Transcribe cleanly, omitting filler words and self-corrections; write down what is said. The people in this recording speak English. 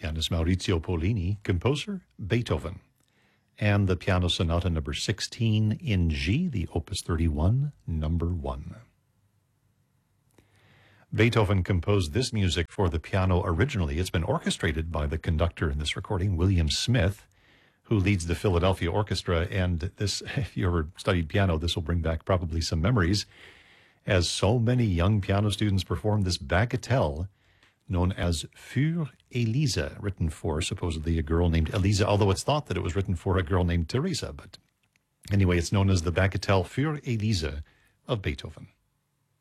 pianist Maurizio Pollini, composer Beethoven. And the Piano Sonata number 16 in G, the Opus 31, number 1. Beethoven composed this music for the piano originally. It's been orchestrated by the conductor in this recording, William Smith, who leads the Philadelphia Orchestra. And this, if you ever studied piano, this will bring back probably some memories, as so many young piano students performed this bagatelle known as Für Elise, written for supposedly a girl named Elisa, although it's thought that it was written for a girl named Teresa. But anyway, it's known as the bagatelle Für Elise of Beethoven.